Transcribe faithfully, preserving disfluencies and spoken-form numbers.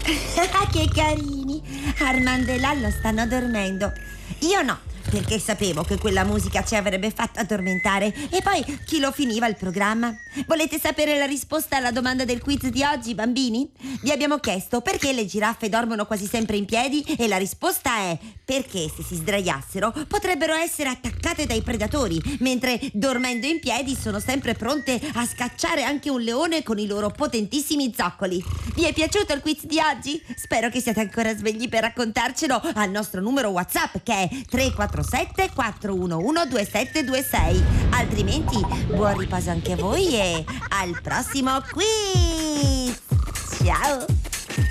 Che carini! Armando e Lallo stanno dormendo. Io no, perché sapevo che quella musica ci avrebbe fatto addormentare. E poi chi lo finiva il programma? Volete sapere la risposta alla domanda del quiz di oggi, bambini? Vi abbiamo chiesto perché le giraffe dormono quasi sempre in piedi e la risposta è perché se si sdraiassero potrebbero essere attaccate dai predatori, mentre dormendo in piedi sono sempre pronte a scacciare anche un leone con i loro potentissimi zoccoli. Vi è piaciuto il quiz di oggi? Spero che siate ancora svegli per raccontarcelo al nostro numero WhatsApp, che è tre quattro sette quattro uno uno due sette due sei. Altrimenti buon riposo anche a voi e al prossimo quiz. Ciao.